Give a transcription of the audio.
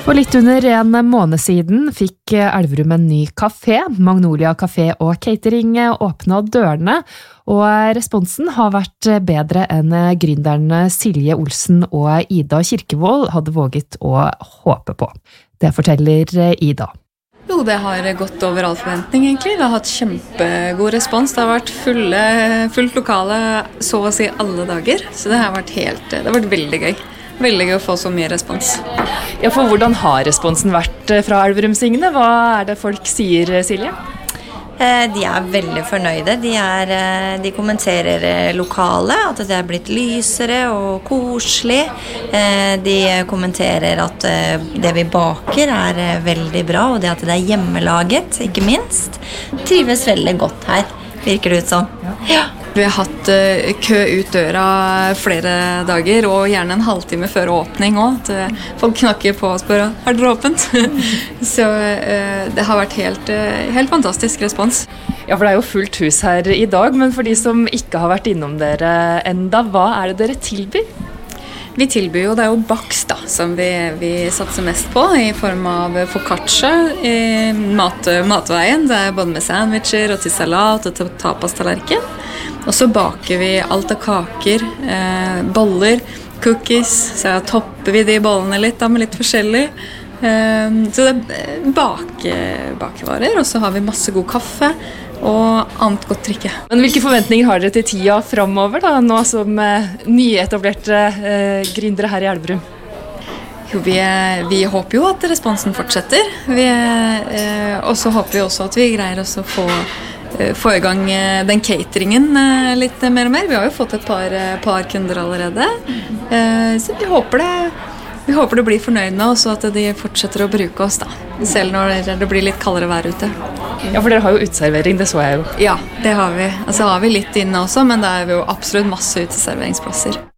For litt under en måned siden fikk Elverum en ny kafé. Magnolia Café og Catering åpnet dørene, og responsen har vært bedre enn gründerne Silje Olsen og Ida Kirkevold hadde våget å håpe på. Det forteller Ida. Jo, det har gått over all forventning egentlig. Det har hatt kjempegod respons. Det har vært fullt lokale så å si alle dager. Så det har vært veldig gøy. Veldig gøy å få så mye respons. Ja, for hvordan har responsen vært fra Elverumsingene? Hva er det folk sier, Silje? De er veldig fornøyde. De kommenterer lokale, at det er blitt lysere og koselig. De kommenterer at det vi baker er veldig bra, og det at det er hjemmelaget, ikke minst. Trives veldig godt her, virker det ut som. Ja. Vi har hatt kø ut døra flere dager, og gjerne en halvtime før åpning også. Folk knakker på og spør, har dere åpent? Så det har vært helt fantastisk respons. Ja, for det er jo fullt hus her i dag, men for de som ikke har vært innom dere enda, hva er det dere tilbyr? Vi tilbyr jo, det er jo baks da, som vi satser mest på, i form av focaccia, matveien. Det er både med sandwicher og til salat og til tapastallerken. Og så baker vi alt av kaker, boller, cookies, så topper vi de bollene litt da, med litt forskjellig. Så det er bakevarer, og så har vi masse god kaffe og annet godt drikke. Men hvilke forventninger har dere til tida fremover da, nå som nyetablerte gründere her i Elverum? Jo, vi håper jo at responsen fortsetter, og så håper vi også at vi greier oss å få i gang den cateringen litt mer og mer. Vi har jo fått et par kunder allerede, så vi håper det blir fornøyd med oss, og at de fortsetter å bruke oss da, selv når det blir litt kaldere vær ute. Ja, for dere har jo uteservering, det så jeg jo. Ja, det har vi. Altså har vi litt inne også, men det er jo absolutt masse uteserveringsplasser.